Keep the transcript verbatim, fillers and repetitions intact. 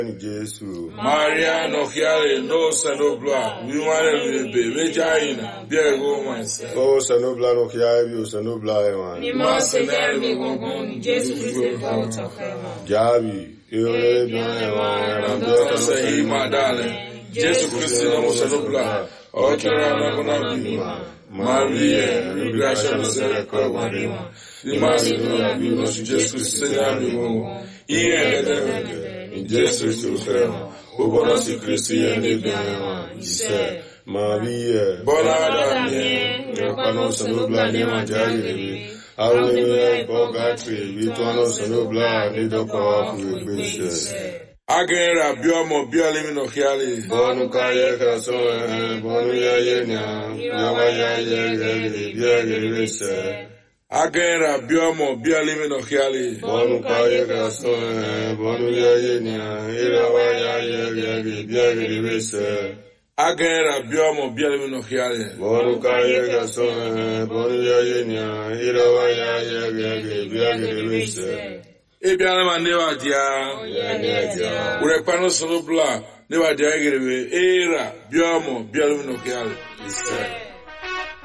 Jesu. Maria no hiale no sanobla. We want to be Regina. Dear woman. Oh, sanobla no hiale, sanobla one. Ni mo se der mi gongon Jesu Christ volta fema. Javi, io le bien one. Ando sei madale. Jesu Christ no sanobla. Okera na kona bima. Maria, gracia no se covarima. Ni masi no bima Jesu Christ mi gongon. Ie in Jesus to fema. O bona si Christ ye ne bien. Ise. Maria, Bona mie, repano sanobla ne manjari. Hallelujah, Bogatri, we turn us sanobla ne do powerful gracious. Agera biomo biolimi no hiali. Bonu kaye kaso, bonu ya yenya, yawa ya ye ye ye ye. Agera biomo biolimi no hiali. Bonu kaye kaso, bonu ya yenya, yawa ya ye ye ye. Agera biomo biolimi no hiali. Bonu kaye kaso, bonu ya yenya, yawa ya ye ye. Ebiana manewa dia. Urepano solo bla. Newa dia gerebe. Era biomo biolimi no hiali.